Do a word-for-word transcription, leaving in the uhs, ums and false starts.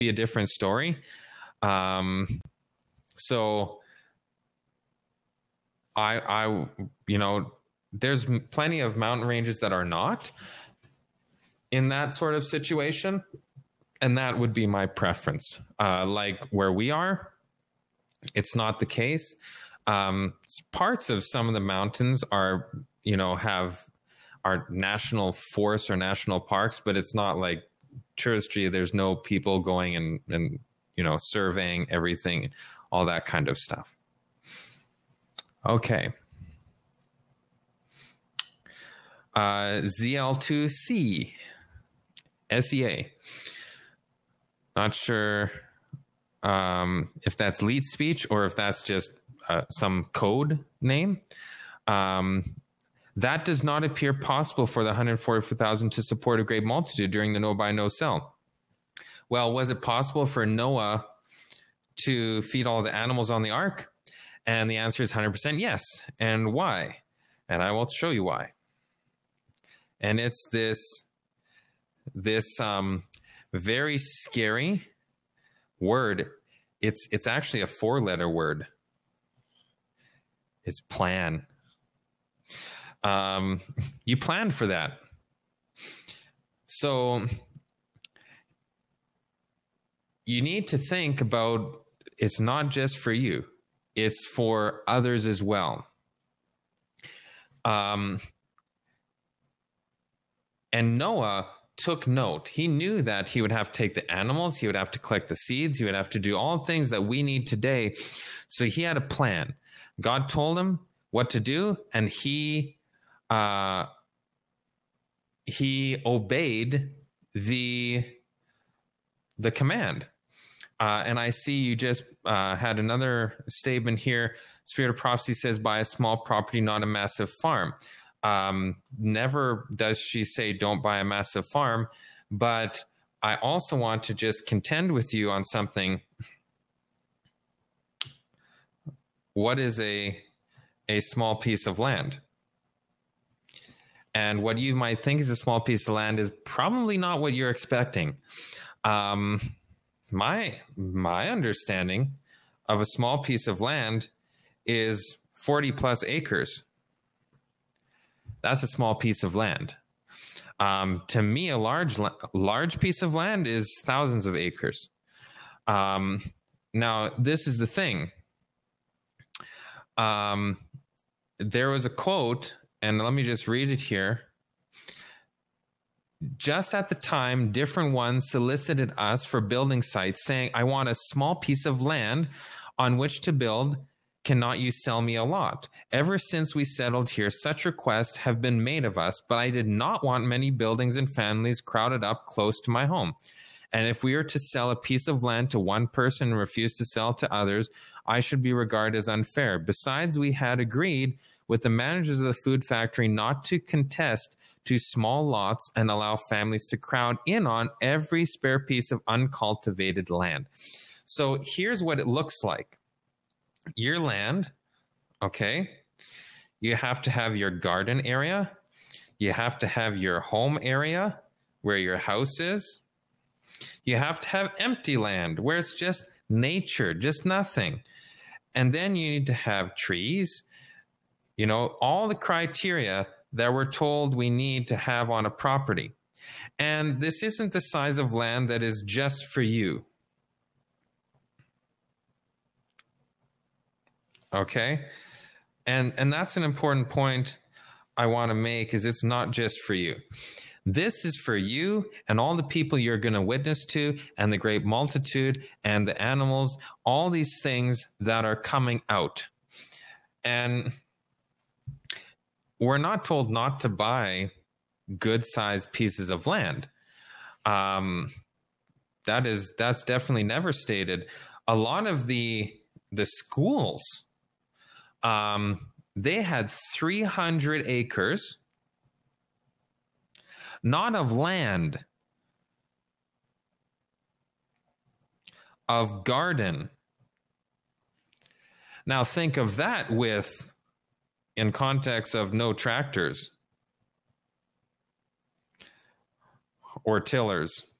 be a different story. Um, so I, I, you know, there's plenty of mountain ranges that are not in that sort of situation. And that would be my preference. Uh, like where we are, it's not the case. Um, parts of some of the mountains are, you know, have are national forests or national parks, but it's not like touristy. There's no people going and, and, you know, surveying everything, all that kind of stuff. Okay. Uh, Z L two C, S E A. Not sure um, if that's lead speech or if that's just uh, some code name. Um, that does not appear possible for the one hundred forty-four thousand to support a great multitude during the no buy, no sell. Well, was it possible for Noah to feed all the animals on the ark? And the answer is one hundred percent yes. And why? And I will show you why. And it's this, this um, very scary word. It's, it's actually a four-letter word. It's plan. Um, you planned for that. So you need to think about, it's not just for you. It's for others as well. Um, and Noah took note. He knew that he would have to take the animals. He would have to collect the seeds. He would have to do all things that we need today. So he had a plan. God told him what to do, and he uh, he obeyed the the command. Uh, and I see you just uh, had another statement here. Spirit of Prophecy says, buy a small property, not a massive farm. Um, never does she say, don't buy a massive farm. But I also want to just contend with you on something. What is a, a small piece of land? And what you might think is a small piece of land is probably not what you're expecting. Um, my, my understanding of a small piece of land is forty plus acres. That's a small piece of land. Um, to me, a large, large piece of land is thousands of acres. Um, now, this is the thing. Um, there was a quote, and let me just read it here. Just at the time, different ones solicited us for building sites, saying, I want a small piece of land on which to build. Cannot you sell me a lot? Ever since we settled here, such requests have been made of us, but I did not want many buildings and families crowded up close to my home. And if we were to sell a piece of land to one person and refuse to sell to others, I should be regarded as unfair. Besides, we had agreed with the managers of the food factory not to contest to small lots and allow families to crowd in on every spare piece of uncultivated land. So here's what it looks like. Your land, okay, you have to have your garden area. You have to have your home area where your house is. You have to have empty land where it's just nature, just nothing. And then you need to have trees, you know, all the criteria that we're told we need to have on a property. And this isn't the size of land that is just for you. Okay? And, and that's an important point I want to make, is it's not just for you. This is for you and all the people you're going to witness to, and the great multitude and the animals, all these things that are coming out. And we're not told not to buy good-sized pieces of land. Um, that is, that's definitely never stated. A lot of the, the schools, um, they had three hundred acres, not of land, of garden. Now think of that with, in context of no tractors or tillers.